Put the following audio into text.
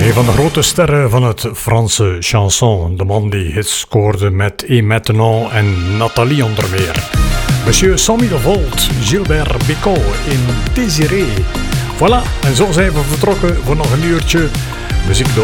Een van de grote sterren van het Franse chanson. De man die hits scoorde met Et Maintenant en Nathalie onder meer. Monsieur 100.000 volt, Gilbert Bécaud in Désiré. Voilà, en zo zijn we vertrokken voor nog een uurtje muziek door